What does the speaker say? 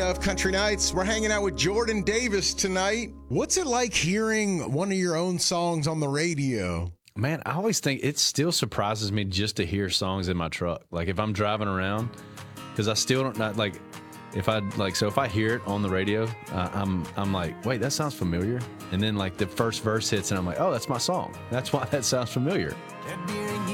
Of Country Nights. We're hanging out with Jordan Davis tonight. What's it like hearing one of your own songs on the radio? Man, I always think it still surprises me just to hear songs in my truck. Like if I'm driving around, because I still don't not like if I hear it on the radio, I'm like, wait, that sounds familiar. And then like the first verse hits, and I'm like, oh, that's my song. That's why that sounds familiar.